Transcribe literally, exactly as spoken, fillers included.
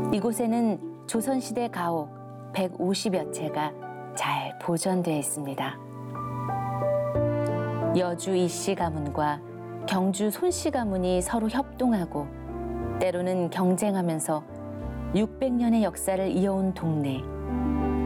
이곳에는 조선시대 가옥 백오십여 채가 잘 보존되어 있습니다. 여주 이씨 가문과 경주 손씨 가문이 서로 협동하고 때로는 경쟁하면서 육백 년의 역사를 이어온 동네